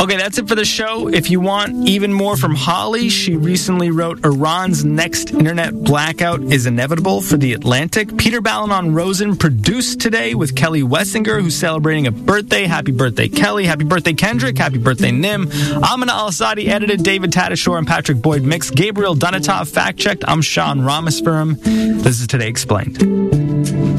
Okay, that's it for the show. If you want even more from Holly, she recently wrote Iran's next internet blackout is inevitable for The Atlantic. Peter Balonon-Rosen produced today with Kelly Wessinger, who's celebrating a birthday. Happy birthday, Kelly. Happy birthday, Kendrick. Happy birthday, Nim. Amina Al-Asadi edited. David Tadashore and Patrick Boyd mixed. Gabriel Dunatov fact-checked. I'm Sean Rameswaram. This is Today Explained.